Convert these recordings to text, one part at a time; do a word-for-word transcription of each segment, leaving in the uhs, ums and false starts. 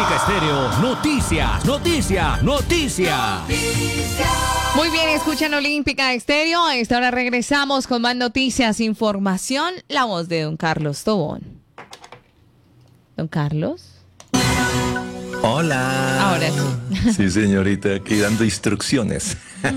Olímpica Estéreo, noticias, noticias, noticias. Muy bien, escuchan Olímpica Estéreo. A esta hora regresamos con más noticias, información. La voz de don Carlos Tobón. Don Carlos. Hola. Ahora sí. Sí, señorita, aquí dando instrucciones.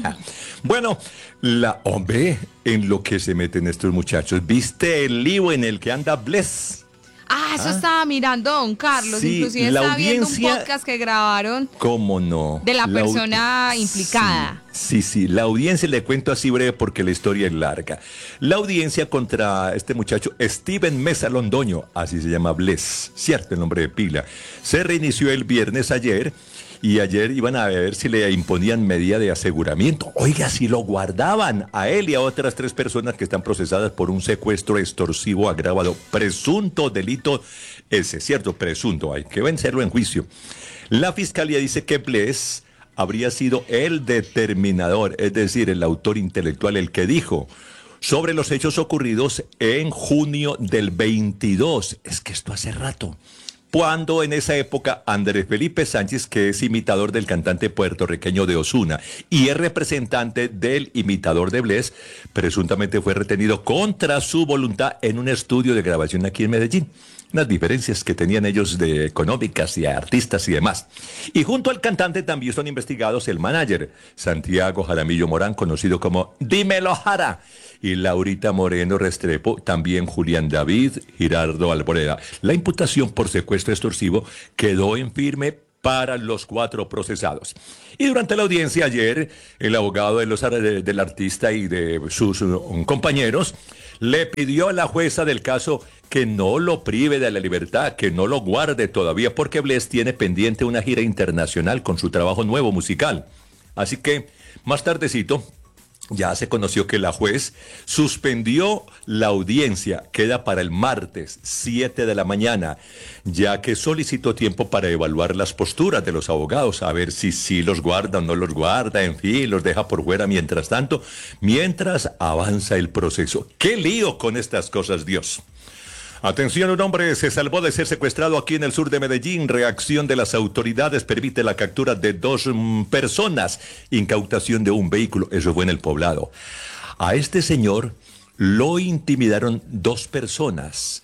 Bueno, la hombre, en lo que se meten estos muchachos, ¿viste el lío en el que anda Bless? Ah, eso ah. estaba mirando don Carlos. Sí, inclusive la estaba audiencia, viendo un podcast que grabaron. ¿Cómo no? De la, la persona implicada. Sí, sí, sí, la audiencia, le cuento así breve porque la historia es larga. La audiencia contra este muchacho, Steven Mesa Londoño, así se llama Bless, cierto el nombre de pila, se reinició el viernes ayer. Y ayer iban a ver si le imponían medida de aseguramiento. Oiga, si lo guardaban a él y a otras tres personas que están procesadas por un secuestro extorsivo agravado. Presunto delito ese, cierto, presunto. Hay que vencerlo en juicio. La fiscalía dice que Bless habría sido el determinador, es decir, el autor intelectual, el que dijo sobre los hechos ocurridos en junio del veintidós. Es que esto hace rato. Cuando en esa época Andrés Felipe Sánchez, que es imitador del cantante puertorriqueño de Ozuna y es representante del imitador de Bless, presuntamente fue retenido contra su voluntad en un estudio de grabación aquí en Medellín. Unas diferencias que tenían ellos de económicas y artistas y demás. Y junto al cantante también son investigados el manager, Santiago Jaramillo Morán, conocido como Dímelo Jara, y Laurita Moreno Restrepo, también Julián David, Girardo Alboreda. La imputación por secuestro extorsivo quedó en firme para los cuatro procesados. Y durante la audiencia ayer, el abogado de los, de, del artista y de sus um, compañeros le pidió a la jueza del caso que no lo prive de la libertad, que no lo guarde todavía, porque Bless tiene pendiente una gira internacional con su trabajo nuevo musical. Así que, más tardecito, ya se conoció que la juez suspendió la audiencia, queda para el martes, siete de la mañana, ya que solicitó tiempo para evaluar las posturas de los abogados, a ver si sí los guarda o no los guarda, en fin, los deja por fuera mientras tanto, mientras avanza el proceso. ¡Qué lío con estas cosas, Dios! Atención, un hombre se salvó de ser secuestrado aquí en el sur de Medellín. Reacción de las autoridades permite la captura de dos mm, personas. Incautación de un vehículo. Eso fue en el Poblado. A este señor lo intimidaron dos personas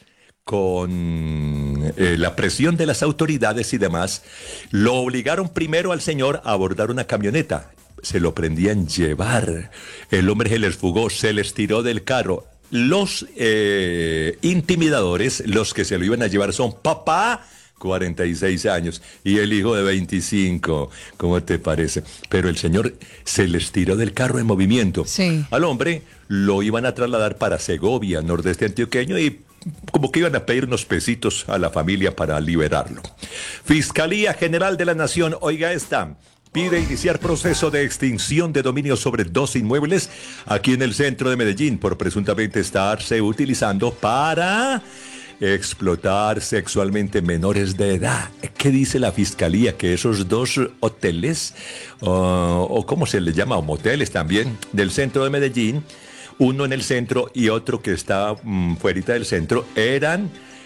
con eh, la presión de las autoridades y demás. Lo obligaron primero al señor a abordar una camioneta. Se lo prendían llevar. El hombre se les fugó, se les tiró del carro. Los eh, intimidadores, los que se lo iban a llevar son papá, cuarenta y seis años, y el hijo de veinticinco. ¿Cómo te parece? Pero el señor se les tiró del carro en movimiento. Sí. Al hombre lo iban a trasladar para Segovia, nordeste antioqueño, y como que iban a pedir unos pesitos a la familia para liberarlo. Fiscalía General de la Nación, oiga esta, pide iniciar proceso de extinción de dominio sobre dos inmuebles aquí en el centro de Medellín por presuntamente estarse utilizando para explotar sexualmente menores de edad. ¿Qué dice la fiscalía? Que esos dos hoteles, uh, o cómo se les llama, o moteles también, del centro de Medellín, uno en el centro y otro que está um, fuera del centro, eran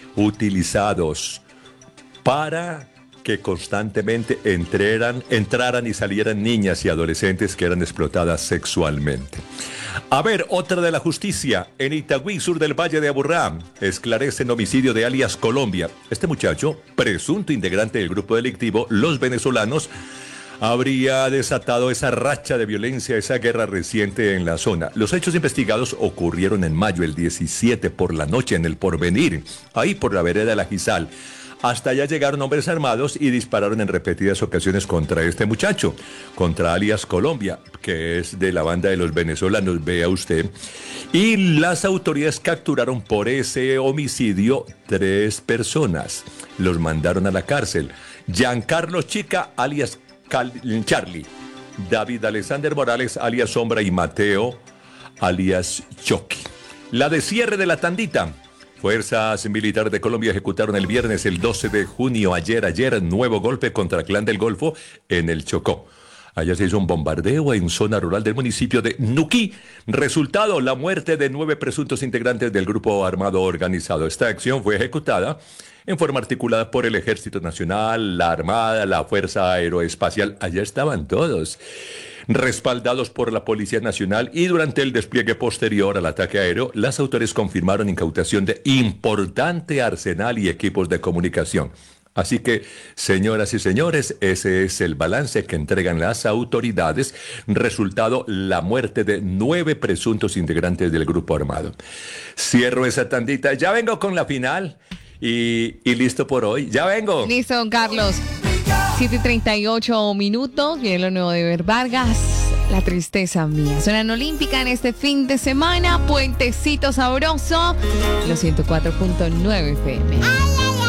utilizados para que constantemente entraran, entraran y salieran niñas y adolescentes que eran explotadas sexualmente. A ver, otra de la justicia. En Itagüí, sur del Valle de Aburrá, esclarecen homicidio de alias Colombia. Este muchacho, presunto integrante del grupo delictivo Los Venezolanos, habría desatado esa racha de violencia, esa guerra reciente en la zona. Los hechos investigados ocurrieron en mayo, el diecisiete, por la noche en el Porvenir, ahí por la vereda de la Gizal. Hasta allá llegaron hombres armados y dispararon en repetidas ocasiones contra este muchacho, contra alias Colombia, que es de la banda de los venezolanos, vea usted. Y las autoridades capturaron por ese homicidio tres personas. Los mandaron a la cárcel. Giancarlo Chica, alias Cal- Charlie. David Alexander Morales, alias Sombra, y Mateo, alias Chucky. La de cierre de la tandita. Fuerzas militares de Colombia ejecutaron el viernes, el doce de junio, ayer, ayer, nuevo golpe contra Clan del Golfo en el Chocó. Allá se hizo un bombardeo en zona rural del municipio de Nuquí. Resultado, la muerte de nueve presuntos integrantes del grupo armado organizado. Esta acción fue ejecutada en forma articulada por el Ejército Nacional, la Armada, la Fuerza Aeroespacial. Allá estaban todos, respaldados por la Policía Nacional, y durante el despliegue posterior al ataque aéreo, las autoridades confirmaron incautación de importante arsenal y equipos de comunicación. Así que, señoras y señores, ese es el balance que entregan las autoridades. Resultado, la muerte de nueve presuntos integrantes del grupo armado. Cierro esa tandita. Ya vengo con la final. Y, y listo por hoy. Ya vengo. Listo, don Carlos. siete y treinta y ocho minutos. Viene lo nuevo de Ver Vargas. La tristeza mía. Suena olímpica en este fin de semana. Puentecito sabroso. Los ciento cuatro punto nueve F M.